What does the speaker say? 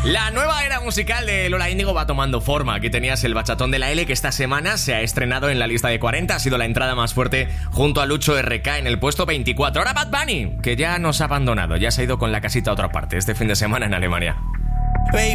La nueva era musical de Lola Índigo va tomando forma. Aquí tenías el bachatón de la L, que esta semana se ha estrenado en la lista de 40. Ha sido la entrada más fuerte junto a Lucho RK en el puesto 24. Ahora Bad Bunny, que ya nos ha abandonado, ya se ha ido con la casita a otra parte este fin de semana en Alemania.